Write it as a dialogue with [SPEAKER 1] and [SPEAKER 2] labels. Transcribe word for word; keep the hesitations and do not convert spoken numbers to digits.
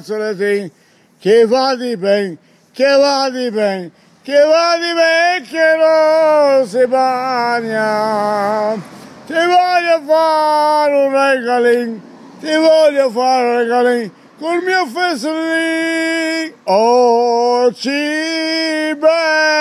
[SPEAKER 1] Che va di ben, che va di ben, che va di ben, che non si bagna. Ti voglio fare un regalin, ti voglio fare un regalin, col mio festolin. Oh, ci